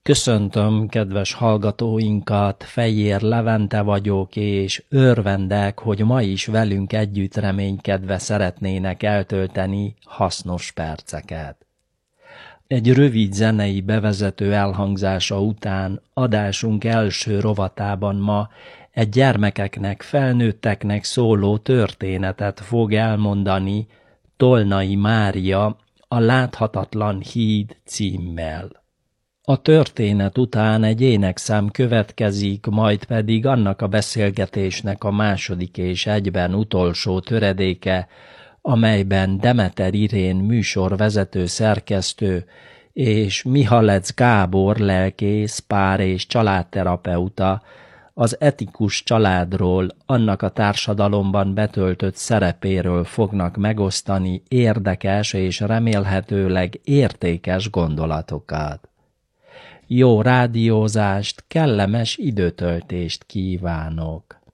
Köszöntöm kedves hallgatóinkat, Fejér Levente vagyok, és örvendek, hogy ma is velünk együtt reménykedve szeretnének eltölteni hasznos perceket. Egy rövid zenei bevezető elhangzása után adásunk első rovatában ma egy gyermekeknek, felnőtteknek szóló történetet fog elmondani Tolnai Mária a Láthatatlan híd címmel. A történet után egy énekszám következik, majd pedig annak a beszélgetésnek a második és egyben utolsó töredéke, amelyben Demeter Irén műsorvezető szerkesztő és Mihalec Gábor lelkész, pár- és családterapeuta az etikus családról, annak a társadalomban betöltött szerepéről fognak megosztani érdekes és remélhetőleg értékes gondolatokat. Jó rádiózást, kellemes időtöltést kívánok!